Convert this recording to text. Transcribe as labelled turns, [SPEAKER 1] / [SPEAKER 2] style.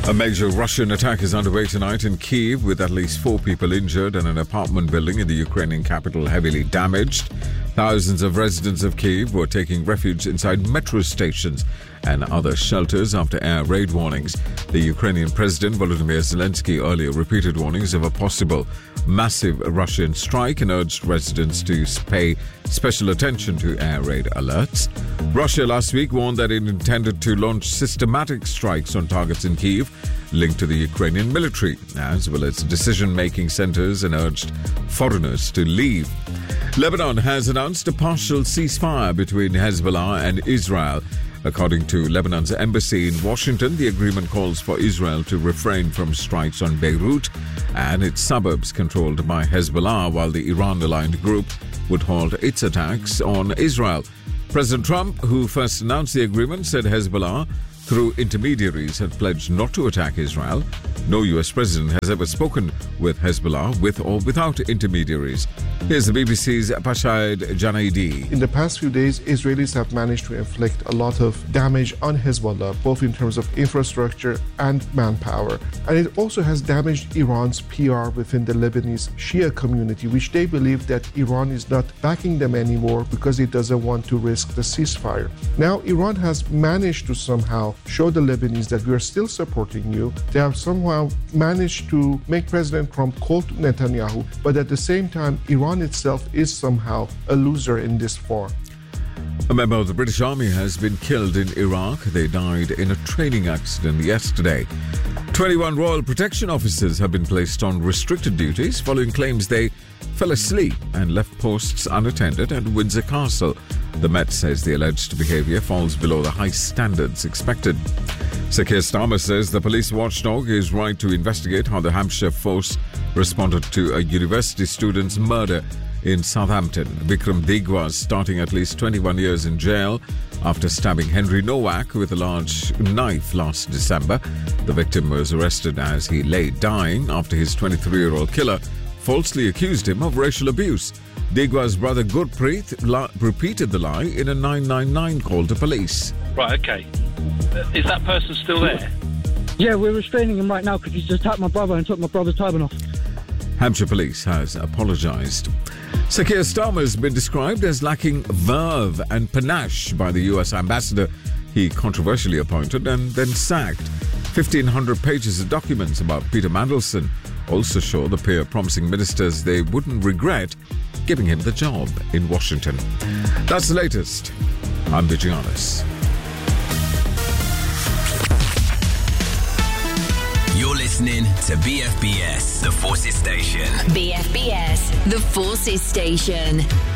[SPEAKER 1] A major Russian attack is underway tonight in Kyiv, with at least 4 people injured and an apartment building in the Ukrainian capital heavily damaged. Thousands of residents of Kyiv were taking refuge inside metro stations and other shelters after air raid warnings. The Ukrainian President Volodymyr Zelensky earlier repeated warnings of a possible massive Russian strike and urged residents to pay special attention to air raid alerts. Russia last week warned that it intended to launch systematic strikes on targets in Kyiv linked to the Ukrainian military, as well as decision-making centers, and urged foreigners to leave. Lebanon has announced a partial ceasefire between Hezbollah and Israel. According to Lebanon's embassy in Washington, the agreement calls for Israel to refrain from strikes on Beirut and its suburbs controlled by Hezbollah, while the Iran-aligned group would halt its attacks on Israel. President Trump, who first announced the agreement, said Hezbollah, through intermediaries, had pledged not to attack Israel. No U.S. president has ever spoken with Hezbollah, with or without intermediaries. Here's the BBC's Pashad Janaidi.
[SPEAKER 2] In the past few days, Israelis have managed to inflict a lot of damage on Hezbollah, both in terms of infrastructure and manpower. And it also has damaged Iran's PR within the Lebanese Shia community, which they believe that Iran is not backing them anymore because it doesn't want to risk the ceasefire. Now, Iran has managed to somehow show the Lebanese that we are still supporting you. They have somehow managed to make President Trump call to Netanyahu, but at the same time, Iran itself is somehow a loser in this war.
[SPEAKER 1] A member of the British Army has been killed in Iraq. They died in a training accident yesterday. 21 Royal Protection officers have been placed on restricted duties following claims they fell asleep and left posts unattended at Windsor Castle. The Met says the alleged behaviour falls below the high standards expected. Sir Keir Starmer says the police watchdog is right to investigate how the Hampshire force responded to a university student's murder in Southampton. Vikram Digwa is starting at least 21 years in jail after stabbing Henry Nowak with a large knife last December. The victim was arrested as he lay dying after his 23-year-old killer falsely accused him of racial abuse. Digwa's brother Gurpreet repeated the lie in a 999 call to police.
[SPEAKER 3] Right, okay. Is that person still there?
[SPEAKER 4] Yeah, we're restraining him right now because he's attacked my brother and took my brother's turban off.
[SPEAKER 1] Hampshire Police has apologised. Sir Keir Starmer has been described as lacking verve and panache by the US ambassador he controversially appointed and then sacked. 1,500 pages of documents about Peter Mandelson also show the pair promising ministers they wouldn't regret giving him the job in Washington. That's the latest. I'm Vijayanis.
[SPEAKER 5] You're listening to BFBS, The Forces Station.
[SPEAKER 6] BFBS, The Forces Station.